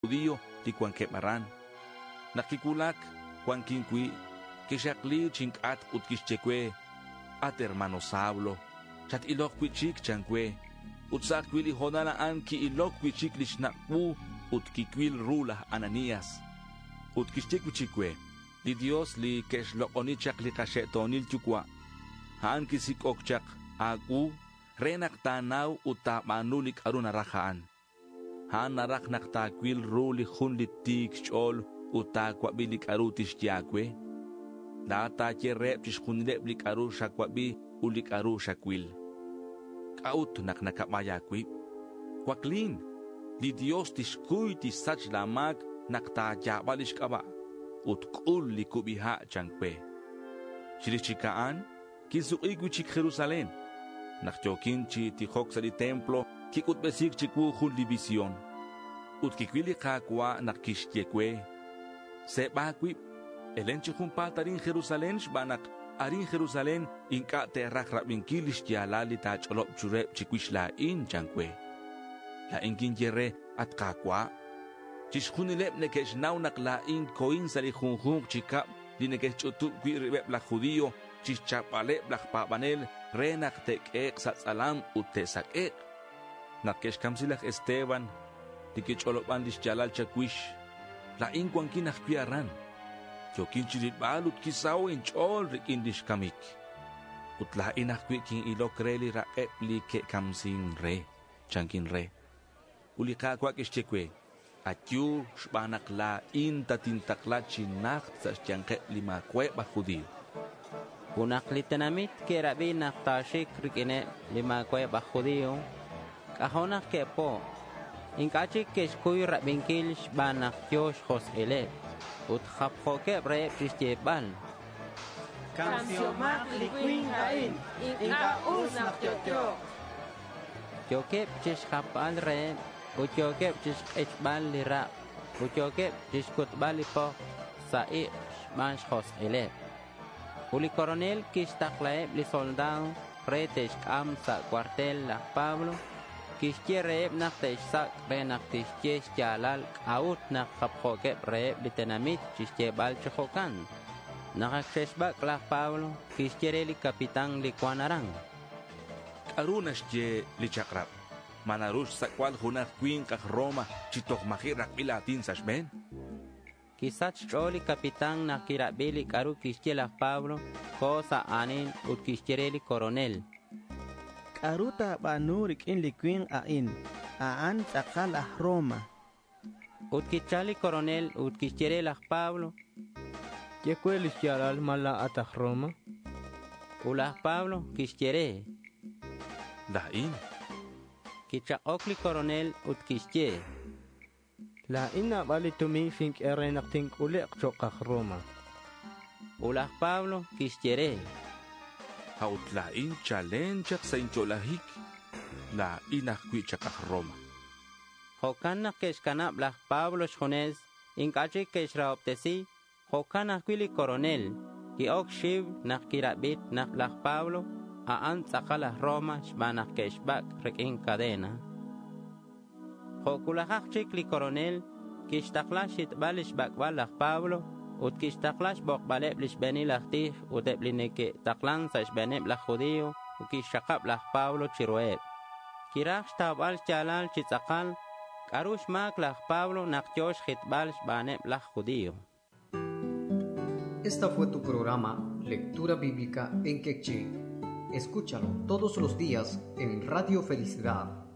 judío ti kwan kebaran. Nakikulak kwan kinkwi kishakli chinkat utkishchekwe at hermano Saulo. Chat ilok kwichik chankwe. Utsak kwili hodana an ki ilok kwichik lishnakwu utkikwil rulah Ananías. Utkishchek kwichikwe. Li Dios li keshlokonichak li kashetonil chukwa. Haan kisik okchak aku renak tanaw utamanulik arunarahaan. Haan narak naktakwil ruli hunlitik chol utakwabilik arutish tiakwe. Data cherep chishkunileblik aru shakwabi ulik aru shakwil. Kaut naknakamayakwi. Kwaklin, li Dios tishkuy tisach lamak naktayabalish kaba. Utkul li kubiha chankwe. Shirichikaan, kisukigwichik Jerusalén. Nakchokin chi tijok sa di templo, kikutbesik chikuhul division. Utkikwili kakwa nakishtiekwe. Sebakwip, elenchihumpatarin Jerusalén shbanak, arin Jerusalén inka terrak rabinkilish tialali tacholop churep chikwishla in chankwe. La inkin yere at kakwa. Chishkunilep nekesh naunak la in koin salihunhung chikap, di nekesh chutup kwiribep la judío, chichapalep la pabanel, renak tekek satsalam utesakek. Nakesh kamsilak Esteban, tikicholopan lishjalal chakwish, la in kwankinak kwiaran. Chokin chiritbal utkisaw in chol rikin lishkamik. Utla inak kwikin ilokreli raep li ke kamsin re, chankin re. Ulikakwa kishchekwe. Atyu shbanak la intatintakla chinak sa syanke lima kwe ba judío. Kunaklitanamit ke rabi naktashik rikine lima kwe ba judío. Kahonak ke po. Inkachik keshkuy rabinkil shbanak yosh hos ele. Uthaphoke bre pristebal. Kamsiomak likwin hain. Inka usnak yotyo. Yokep chishkapal re. Utyokep chis echbal lira. Utyokep chis kutbal lipo sa manch hos ele. Uli coronel kis taklaeb li soldado retesh am sa cuartel la Pablo kis reeb naktesh sak re naktish jalal out nak kapkokep reeb li tenamit chis bal chokokan. Nakaksheshbak la Pablo kis li kapitang li kwanarang. Arunash li chakrap. Manarush sakwal hunak queen kak Roma chitok makirak ilatin sasben. Kisach choli kapitang nakirabili karu kischela Pablo cosa anin ut kischeli coronel. Karuta banurik in liquin ain aan sakal Roma. Ut kichali coronel ut kischela Pablo. Yekwel ischalal mala atah Roma. Ulah Pablo kischere. Dain. Kicha okli coronel ut kische. La ina bali tumi fink erenak tink ule chokak Roma. Ulah Pablo kischere. Haut la in challenge sa incholahik. La ina kwichakak Roma. Hokana keshkanap lah Pablo shonez. Inkachi keshraoptesi. Hokana kwili coronel. Ki ok shiv nak kirabit nak lah Pablo. Aan sakala Roma shbanak keshbak rekin cadena. Hokulahak chikli coronel kishtaklash itbalish bakbalak Pablo ut kishtaklash bokbaleb lishbeni lahtih uteblineke taklan sa shbeneb la judío u kishakab la Pablo chirueb. Kirak shtabal chalal chitzakal karush mak la Pablo nakyosh hitbal shbaneb la judío. Esta fue tu programa Lectura Bíblica en Quechí. Escúchalo todos los días en Radio Felicidad